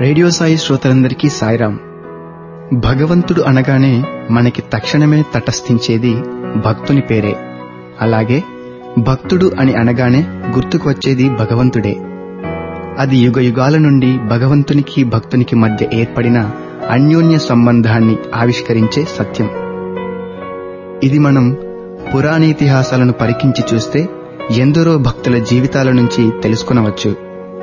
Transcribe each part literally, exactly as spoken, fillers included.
Radio Sai శ్రోతలందరికీ సాయిరాం. భగవంతుడు అనగానే మనకి తక్షణమే తటస్థించేది భక్తుని పేరే. అలాగే భక్తుడు అని అనగానే గుర్తుకు వచ్చేది భగవంతుడే. అది యుగ యుగాల నుండి భగవంతునికి భక్తునికి మధ్య ఏర్పడిన అన్యోన్య సంబంధాన్ని ఆవిష్కరించే సత్యం. ఇది మనం పురాణేతిహాసాలను పరికించి చూస్తే ఎందరో భక్తుల జీవితాల నుంచి తెలుసుకొనవచ్చు.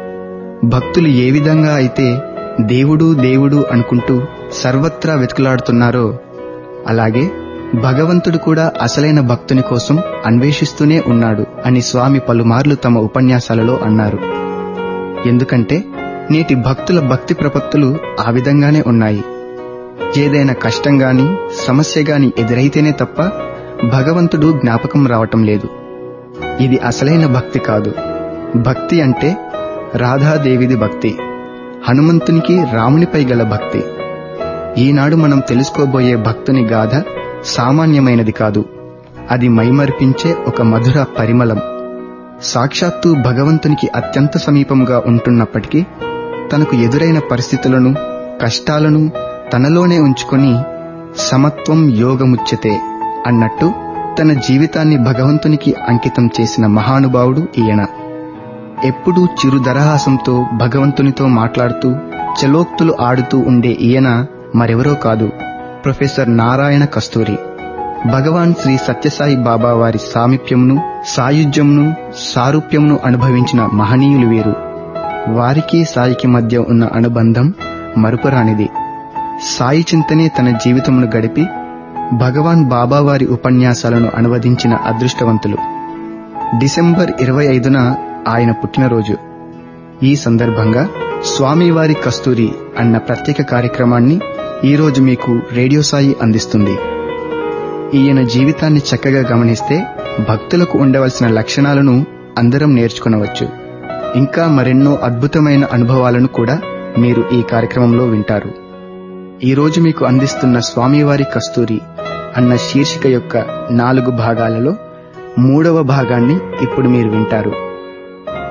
భక్తులు ఏ విధంగా అయితే దేవుడు దేవుడు అనుకుంటూ సర్వత్రా వెతుకులాడుతున్నారో అలాగే భగవంతుడు కూడా అసలైన భక్తుని కోసం అన్వేషిస్తూనే ఉన్నాడు అని స్వామి పలుమార్లు తమ ఉపన్యాసాలలో అన్నారు. ఎందుకంటే నేటి భక్తుల భక్తి ప్రపత్తులు ఆ విధంగానే ఉన్నాయి. ఏదైనా కష్టం గాని సమస్య గాని ఎదురైతేనే తప్ప భగవంతుడు జ్ఞాపకం రావటం లేదు. ఇది అసలైన భక్తి కాదు. భక్తి అంటే రాధాదేవిది భక్తి, హనుమంతునికి రామునిపై గల భక్తి. ఈనాడు మనం తెలుసుకోబోయే భక్తుని గాథ సామాన్యమైనది కాదు. అది మైమరిపించే ఒక మధుర పరిమళం. సాక్షాత్తు భగవంతునికి అత్యంత సమీపంగా ఉంటున్నప్పటికీ తనకు ఎదురైన పరిస్థితులను కష్టాలను తనలోనే ఉంచుకొని సమత్వం యోగముచ్యతే అన్నట్టు తన జీవితాన్ని భగవంతునికి అంకితం చేసిన మహానుభావుడు ఈయన. ఎప్పుడూ చిరు దరహాసంతో భగవంతునితో మాట్లాడుతూ చలోక్తులు ఆడుతూ ఉండే ఈయన మరెవరో కాదు, ప్రొఫెసర్ నారాయణ కస్తూరి. భగవాన్ శ్రీ సత్యసాయి బాబా వారి సామీప్యంను సాయుధ్యంను సారూప్యంను అనుభవించిన మహనీయులు వీరు. వారికి సాయికి మధ్య ఉన్న అనుబంధం మరుపురానిది. సాయి చింతనే తన జీవితమును గడిపి భగవాన్ బాబా వారి ఉపన్యాసాలను అనువదించిన అదృష్టవంతులు. డిసెంబర్ ఇరవై ఐదున ఆయన పుట్టినరోజు. ఈ సందర్భంగా స్వామివారి కస్తూరి అన్న ప్రత్యేక కార్యక్రమాన్ని ఈరోజు మీకు రేడియో సాయి అందిస్తుంది. ఈయన జీవితాన్ని చక్కగా గమనిస్తే భక్తులకు ఉండవలసిన లక్షణాలను అందరం నేర్చుకునవచ్చు. ఇంకా మరెన్నో అద్భుతమైన అనుభవాలను కూడా మీరు ఈ కార్యక్రమంలో వింటారు. ఈరోజు మీకు అందిస్తున్న స్వామివారి కస్తూరి అన్న శీర్షిక యొక్క నాలుగు భాగాలలో మూడవ భాగాన్ని ఇప్పుడు మీరు వింటారు.